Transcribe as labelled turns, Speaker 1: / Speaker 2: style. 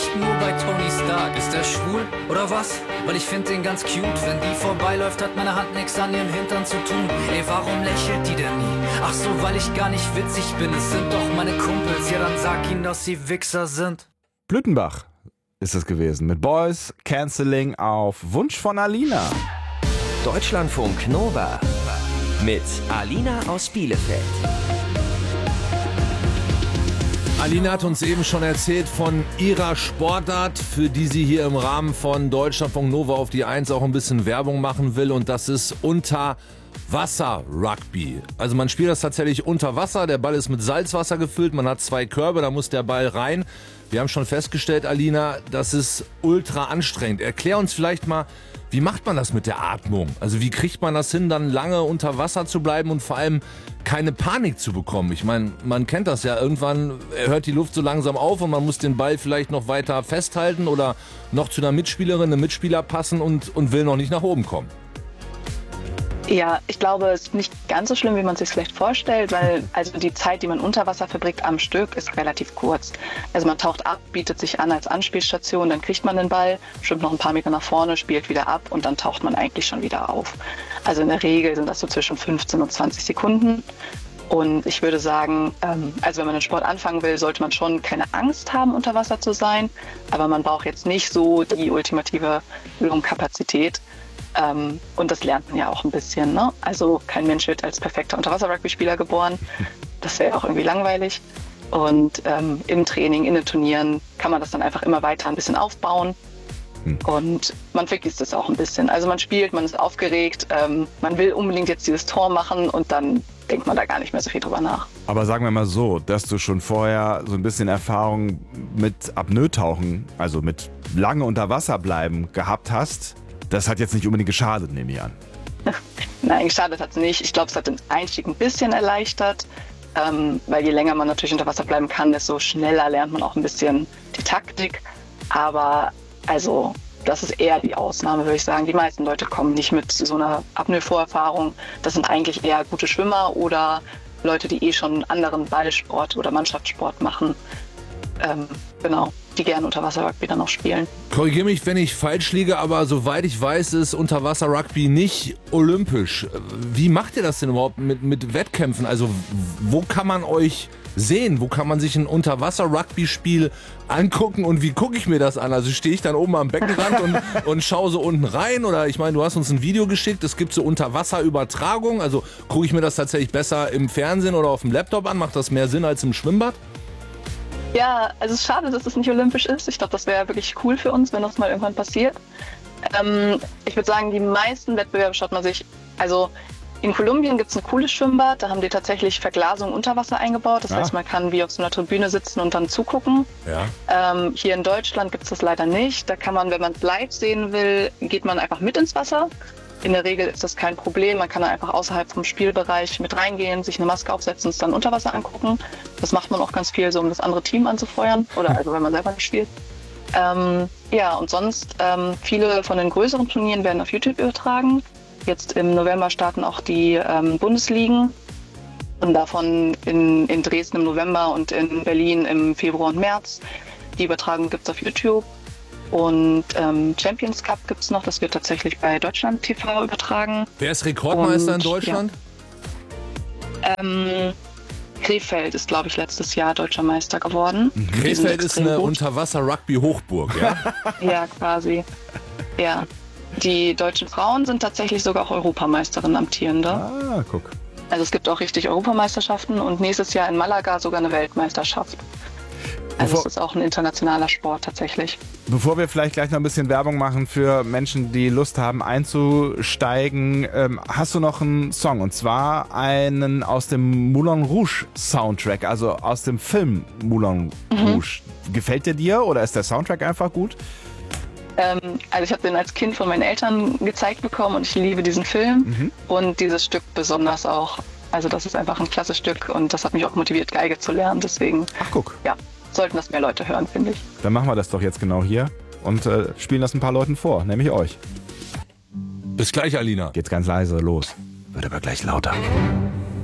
Speaker 1: nicht nur bei Tony Stark. Ist der schwul oder was? Weil ich find den ganz cute. Wenn die vorbeiläuft, hat meine Hand nix an ihrem Hintern zu tun. Ey, warum lächelt die denn nie? Ach so, weil ich gar nicht witzig bin. Es sind doch meine Kumpels. Ja, dann sag ihnen, dass sie Wichser sind.
Speaker 2: Blütenbach ist es gewesen. Mit Boys Canceling auf Wunsch von Alina.
Speaker 3: Deutschlandfunk Nova mit Alina aus Bielefeld.
Speaker 4: Alina hat uns eben schon erzählt von ihrer Sportart, für die sie hier im Rahmen von Deutschlandfunk Nova auf die 1 auch ein bisschen Werbung machen will. Und das ist Unterwasser-Rugby. Also man spielt das tatsächlich unter Wasser. Der Ball ist mit Salzwasser gefüllt. Man hat 2 Körbe, da muss der Ball rein. Wir haben schon festgestellt, Alina, das ist ultra anstrengend. Erklär uns vielleicht mal, wie macht man das mit der Atmung? Also wie kriegt man das hin, dann lange unter Wasser zu bleiben und vor allem keine Panik zu bekommen? Ich meine, man kennt das ja. Irgendwann hört die Luft so langsam auf und man muss den Ball vielleicht noch weiter festhalten oder noch zu einer Mitspielerin, einem Mitspieler passen und will noch nicht nach oben kommen.
Speaker 5: Ja, ich glaube, es ist nicht ganz so schlimm, wie man es sich vielleicht vorstellt, weil also die Zeit, die man unter Wasser verbringt am Stück, ist relativ kurz. Also man taucht ab, bietet sich an als Anspielstation, dann kriegt man den Ball, schwimmt noch ein paar Meter nach vorne, spielt wieder ab und dann taucht man eigentlich schon wieder auf. Also in der Regel sind das so zwischen 15 und 20 Sekunden. Und ich würde sagen, also wenn man den Sport anfangen will, sollte man schon keine Angst haben, unter Wasser zu sein. Aber man braucht jetzt nicht so die ultimative Lungkapazität. Und das lernt man ja auch ein bisschen, ne? Also kein Mensch wird als perfekter Unterwasser-Rugby-Spieler geboren. Das wäre auch irgendwie langweilig. Und im Training, in den Turnieren kann man das dann einfach immer weiter ein bisschen aufbauen. Und man vergisst es auch ein bisschen. Also man spielt, man ist aufgeregt, man will unbedingt jetzt dieses Tor machen und dann denkt man da gar nicht mehr so viel drüber nach.
Speaker 2: Aber sagen wir mal so, dass du schon vorher so ein bisschen Erfahrung mit Apnoe-Tauchen, also mit lange unter Wasser bleiben gehabt hast, das hat jetzt nicht unbedingt geschadet, nehme ich an.
Speaker 5: Nein, geschadet hat es nicht. Ich glaube, es hat den Einstieg ein bisschen erleichtert, weil je länger man natürlich unter Wasser bleiben kann, desto schneller lernt man auch ein bisschen die Taktik. Aber also das ist eher die Ausnahme, würde ich sagen. Die meisten Leute kommen nicht mit so einer Apnoe-Vorerfahrung. Das sind eigentlich eher gute Schwimmer oder Leute, die schon einen anderen Ballsport oder Mannschaftssport machen. Genau, die gerne Unterwasser-Rugby dann noch spielen.
Speaker 4: Korrigiere mich, wenn ich falsch liege, aber soweit ich weiß, ist Unterwasser-Rugby nicht olympisch. Wie macht ihr das denn überhaupt mit Wettkämpfen? Also wo kann man euch sehen? Wo kann man sich ein Unterwasser-Rugby-Spiel angucken und wie gucke ich mir das an? Also stehe ich dann oben am Beckenrand und schaue so unten rein? Oder ich meine, du hast uns ein Video geschickt, es gibt so Unterwasserübertragung. Also gucke ich mir das tatsächlich besser im Fernsehen oder auf dem Laptop an? Macht das mehr Sinn als im Schwimmbad?
Speaker 5: Ja, also es ist schade, dass es nicht olympisch ist. Ich glaube, das wäre wirklich cool für uns, wenn das mal irgendwann passiert. Ich würde sagen, die meisten Wettbewerbe schaut man sich, also in Kolumbien gibt es ein cooles Schwimmbad, da haben die tatsächlich Verglasung unter Wasser eingebaut. Das heißt, man kann wie auf so einer Tribüne sitzen und dann zugucken. Ja. Hier in Deutschland gibt es das leider nicht. Da kann man, wenn man es live sehen will, geht man einfach mit ins Wasser. In der Regel ist das kein Problem. Man kann dann einfach außerhalb vom Spielbereich mit reingehen, sich eine Maske aufsetzen und es dann unter Wasser angucken. Das macht man auch ganz viel, so um das andere Team anzufeuern. Oder also wenn man selber nicht spielt. Ja, und sonst viele von den größeren Turnieren werden auf YouTube übertragen. Jetzt im November starten auch die Bundesligen. Und davon in Dresden im November und in Berlin im Februar und März. Die Übertragung gibt es auf YouTube. Und Champions Cup gibt es noch, das wird tatsächlich bei Deutschland TV übertragen.
Speaker 4: Wer ist Rekordmeister in Deutschland?
Speaker 5: Ja. Krefeld ist, glaube ich, letztes Jahr deutscher Meister geworden.
Speaker 4: Krefeld ist eine Unterwasser-Rugby-Hochburg, ja?
Speaker 5: Ja, quasi. Ja. Die deutschen Frauen sind tatsächlich sogar auch Europameisterin amtierende.
Speaker 2: Ah, guck.
Speaker 5: Also es gibt auch richtig Europameisterschaften und nächstes Jahr in Malaga sogar eine Weltmeisterschaft. Also es ist auch ein internationaler Sport tatsächlich.
Speaker 2: Bevor wir vielleicht gleich noch ein bisschen Werbung machen für Menschen, die Lust haben einzusteigen, hast du noch einen Song und zwar einen aus dem Moulin Rouge Soundtrack, also aus dem Film Moulin Rouge. Gefällt der dir oder ist der Soundtrack einfach gut?
Speaker 5: Also ich habe den als Kind von meinen Eltern gezeigt bekommen und ich liebe diesen Film und dieses Stück besonders auch. Also das ist einfach ein klasse Stück und das hat mich auch motiviert, Geige zu lernen. Deswegen,
Speaker 2: ach guck.
Speaker 5: Ja, sollten das mehr Leute hören, finde ich.
Speaker 2: Dann machen wir das doch jetzt genau hier und spielen das ein paar Leuten vor, nämlich euch.
Speaker 4: Bis gleich, Alina.
Speaker 2: Geht's ganz leise los, wird aber gleich lauter.